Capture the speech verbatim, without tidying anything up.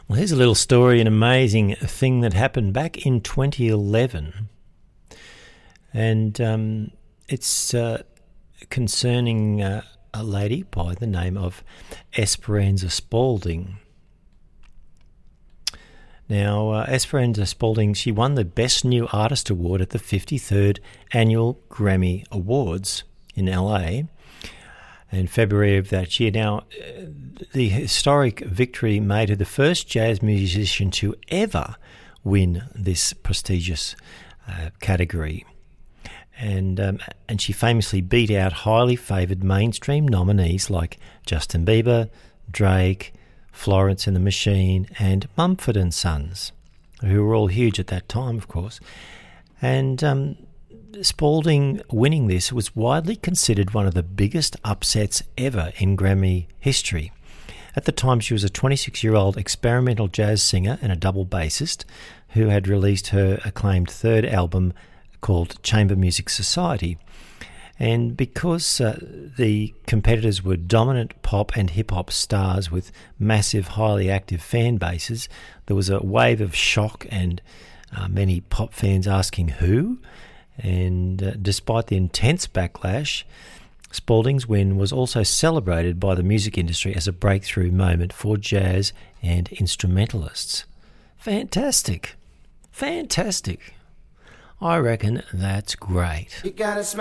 Well, here's a little story, an amazing thing that happened back in twenty eleven. And um, it's uh, concerning uh, a lady by the name of Esperanza Spalding. Now, uh, Esperanza Spalding, she won the Best New Artist Award at the fifty-third Annual Grammy Awards in L A in February of that year. Now, uh, the historic victory made her the first jazz musician to ever win this prestigious uh, category. And um, and she famously beat out highly favoured mainstream nominees like Justin Bieber, Drake, Florence and the Machine, and Mumford and Sons, who were all huge at that time, of course. And um, Spalding winning this was widely considered one of the biggest upsets ever in Grammy history. At the time, she was a twenty-six-year-old experimental jazz singer and a double bassist who had released her acclaimed third album called Chamber Music Society. And because uh, the competitors were dominant pop and hip-hop stars with massive, highly active fan bases, there was a wave of shock and uh, many pop fans asking who. And uh, despite the intense backlash, Spalding's win was also celebrated by the music industry as a breakthrough moment for jazz and instrumentalists. Fantastic. Fantastic. I reckon that's great. You gotta smile.